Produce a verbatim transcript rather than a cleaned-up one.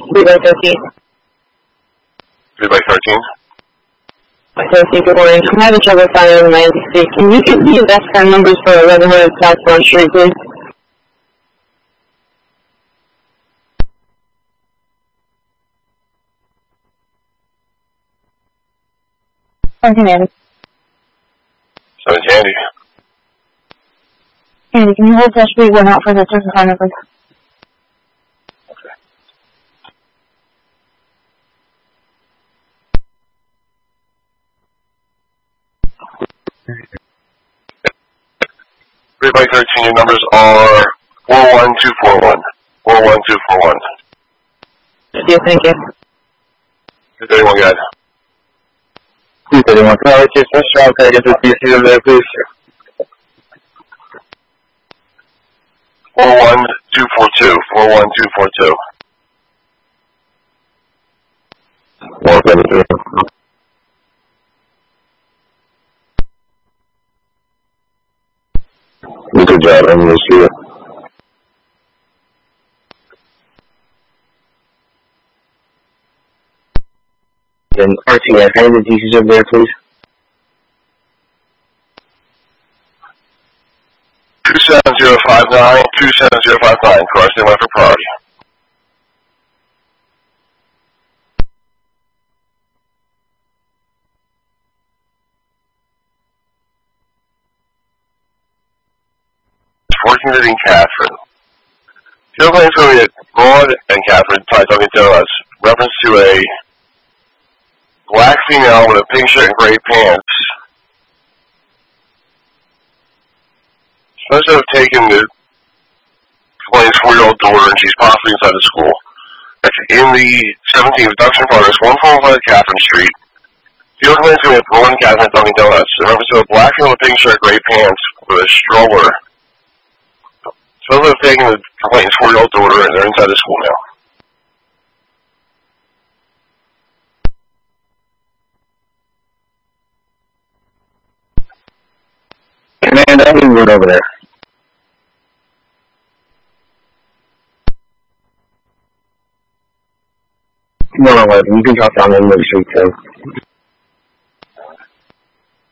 three by thirteen. three by thirteen? thirteen, good morning. I'm having trouble finding my N C C. Can you give me the best phone numbers for eleven hundred South Front Street, please? seventeen, Andy. seventeen, Andy. Andy, can you hold that street one out for the certain phone number? three by thirteen, your numbers are four one two four one. four one two four one. Yes, thank you. two thirty-one, guys. two thirty-one. Can I let you switch around? Can I get the T C over there, please? four one two four two. four one two four two. one seventy-three. Good job, I'm going to see you. And R T S, any of the D Cs over there, please? two seven zero five nine, two seven zero five nine, crossing left for priority. fourteen in Catherine. Field claims going at Broad and Catherine, Ty Duncan Donuts, reference to a black female with a pink shirt and gray pants. Supposed to have taken the complainant's four-year-old daughter, and she's possibly inside the school. That's in the seventeenth abduction progress, one forty-five Catherine Street. Field claims going at Broad and Catherine, Dunkin' Donuts, in reference to a black female with a pink shirt, gray pants with a stroller. Supposed to have taken the complainant's four-year-old daughter, and they're inside the school now. Command, I need word over there. No, no, wait, you can drop down in the street too.